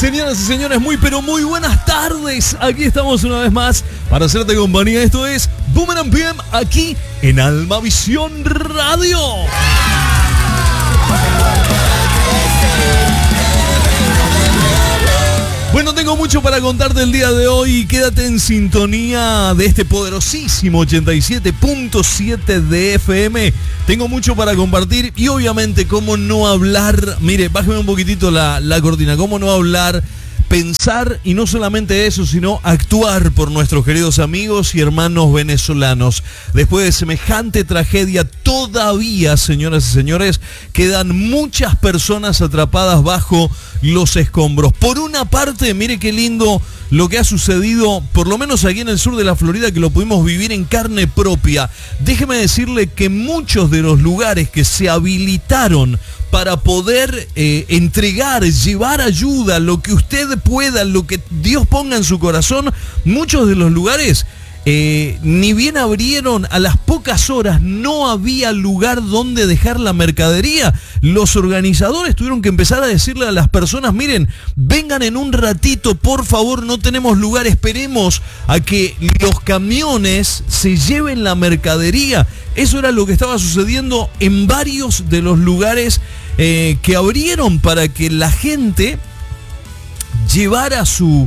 Señoras y señores, muy pero muy buenas tardes. Aquí estamos una vez más para hacerte compañía. Esto es Boomerang PM aquí en Almavisión Radio. Bueno, tengo mucho para contarte el día de hoy. Quédate en sintonía de este poderosísimo 87.7 de FM. Tengo mucho para compartir y obviamente cómo no hablar. Mire, bájeme un poquitito la cortina. Cómo no hablar, pensar y no solamente eso, sino actuar por nuestros queridos amigos y hermanos venezolanos. Después de semejante tragedia, todavía, señoras y señores, quedan muchas personas atrapadas bajo los escombros. Por una parte, mire qué lindo lo que ha sucedido, por lo menos aquí en el sur de la Florida, que lo pudimos vivir en carne propia. Déjeme decirle que muchos de los lugares que se habilitaron para poder entregar, llevar ayuda, lo que usted pueda, lo que Dios ponga en su corazón, muchos de los lugares ni bien abrieron, a las pocas horas no había lugar donde dejar la mercadería. Los organizadores tuvieron que empezar a decirle a las personas: miren, vengan en un ratito, por favor, no tenemos lugar, esperemos a que los camiones se lleven la mercadería. Eso era lo que estaba sucediendo en varios de los lugares que abrieron para que la gente llevara sus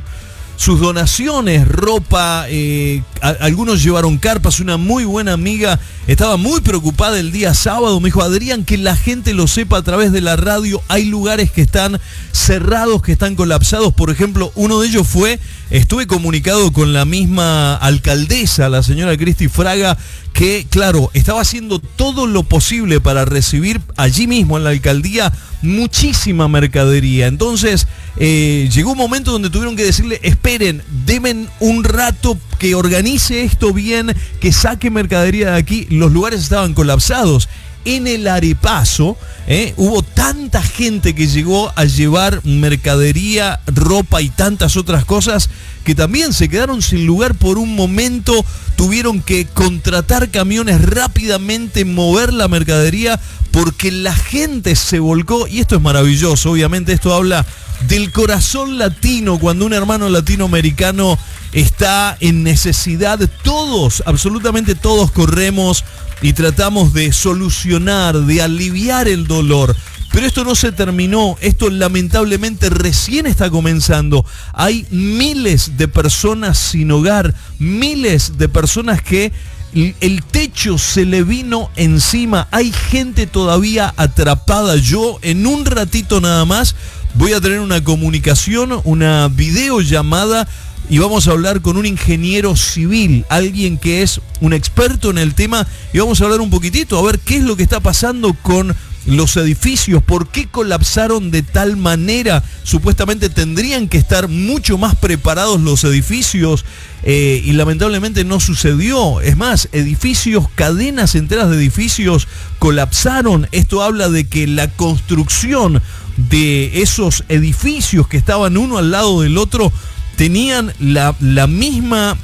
donaciones, ropa, algunos llevaron carpas. Una muy buena amiga estaba muy preocupada el día sábado, me dijo: Adrián, que la gente lo sepa a través de la radio, hay lugares que están cerrados, que están colapsados. Por ejemplo, uno de ellos estuve comunicado con la misma alcaldesa, la señora Cristi Fraga, que claro, estaba haciendo todo lo posible para recibir allí mismo en la alcaldía muchísima mercadería. Entonces llegó un momento donde tuvieron que decirle: esperen, deben un rato que organice esto bien, que saque mercadería de aquí. Los lugares estaban colapsados. En el Arepazo hubo tanta gente que llegó a llevar mercadería, ropa y tantas otras cosas que también se quedaron sin lugar por un momento. Tuvieron que contratar camiones rápidamente, mover la mercadería porque la gente se volcó. Y esto es maravilloso, obviamente esto habla del corazón latino. Cuando un hermano latinoamericano está en necesidad, todos, absolutamente todos, corremos y tratamos de solucionar, de aliviar el dolor. Pero esto no se terminó, esto lamentablemente recién está comenzando. Hay miles de personas sin hogar, miles de personas que el techo se le vino encima. Hay gente todavía atrapada. Yo en un ratito nada más voy a tener una comunicación, una videollamada, y vamos a hablar con un ingeniero civil, alguien que es un experto en el tema, y vamos a hablar un poquitito, a ver qué es lo que está pasando con los edificios, por qué colapsaron de tal manera. Supuestamente tendrían que estar mucho más preparados los edificios, y lamentablemente no sucedió. Es más, edificios, cadenas enteras de edificios colapsaron. Esto habla de que la construcción de esos edificios que estaban uno al lado del otro tenían la misma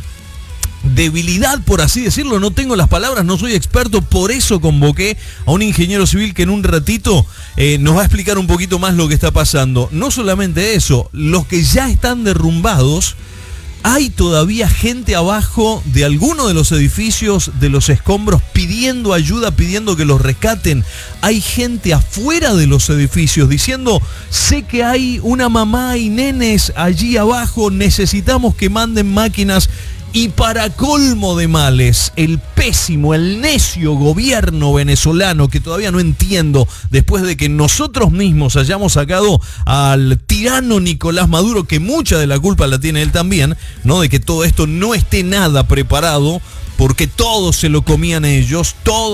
debilidad, por así decirlo. No tengo las palabras, no soy experto, por eso convoqué a un ingeniero civil que en un ratito nos va a explicar un poquito más lo que está pasando. No solamente eso, los que ya están derrumbados, hay todavía gente abajo de alguno de los edificios, de los escombros, pidiendo ayuda, pidiendo que los rescaten. Hay gente afuera de los edificios diciendo: sé que hay una mamá y nenes allí abajo, necesitamos que manden máquinas. Y para colmo de males, el pésimo, el necio gobierno venezolano, que todavía no entiendo, después de que nosotros mismos hayamos sacado al tirano Nicolás Maduro, que mucha de la culpa la tiene él también, ¿no? De que todo esto no esté nada preparado, porque todo se lo comían ellos,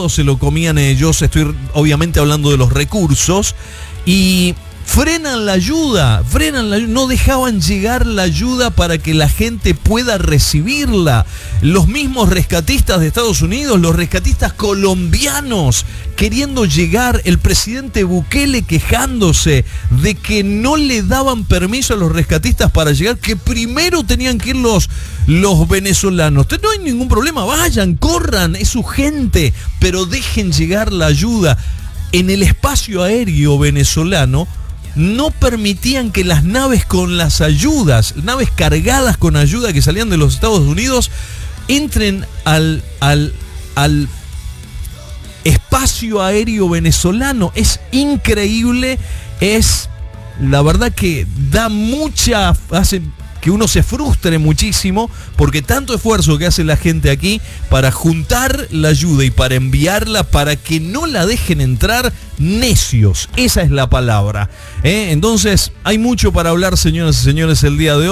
estoy obviamente hablando de los recursos, y frenan la ayuda, no dejaban llegar la ayuda para que la gente pueda recibirla. Los mismos rescatistas de Estados Unidos, los rescatistas colombianos queriendo llegar, el presidente Bukele quejándose de que no le daban permiso a los rescatistas para llegar, que primero tenían que ir los venezolanos. No hay ningún problema, vayan, corran, es su gente, pero dejen llegar la ayuda. En el espacio aéreo venezolano no permitían que las naves con las ayudas, naves cargadas con ayuda que salían de los Estados Unidos, entren al espacio aéreo venezolano. Es increíble, es la verdad que hace que uno se frustre muchísimo, porque tanto esfuerzo que hace la gente aquí para juntar la ayuda y para enviarla, para que no la dejen entrar, necios, esa es la palabra. Entonces hay mucho para hablar, señoras y señores, el día de hoy.